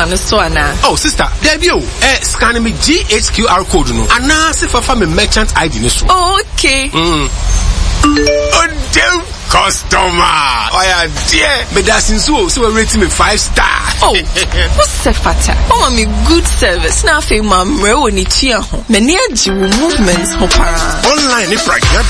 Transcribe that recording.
no so ana. Oh sister, there be scan me GHQR code no. Ana se fa me merchant ID no so. Oh, okay. Oh damn customer. Oh yeah, dear. Me dancing so we rating me 5 star. Oh, what's the fata? Oh, me good service. Now fe mam re woni tua ho. Me ne agi movements ho para. Online ni